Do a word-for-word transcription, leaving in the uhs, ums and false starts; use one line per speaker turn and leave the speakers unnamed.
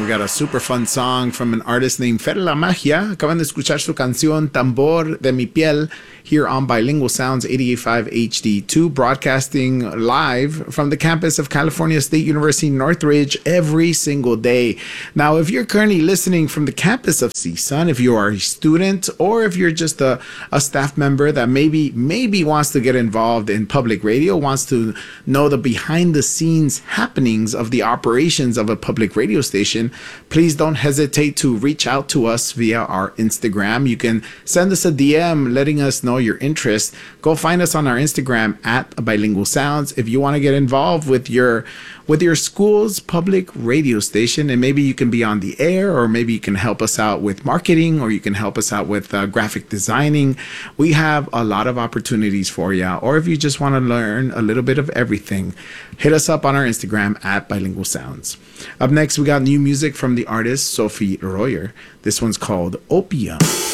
we got a super fun song from an artist named Fer La Magia. Acaban de escuchar su canción Tambor de mi piel here on Bilingual Sounds eighty-eight point five H D two, broadcasting live from the campus of California State University, Northridge, every single day. Now, if you're currently listening from the campus of C S U N, if you are a student, or if you're just a, a staff member that maybe maybe wants to get involved in public radio, wants to know the behind the scenes happenings of the operations of a public radio station, please don't hesitate to reach out to us via our Instagram. You can send us a D M letting us know your interest. Go find us on our Instagram at Bilingual Sounds if you want to get involved with your with your school's public radio station, and maybe you can be on the air, or maybe you can help us out with marketing, or you can help us out with uh, graphic designing. We have a lot of opportunities for you. Or if you just want to learn a little bit of everything, hit us up on our Instagram at Bilingual Sounds. Up next, we got new music from the artist Sophie Royer. This one's called Opium.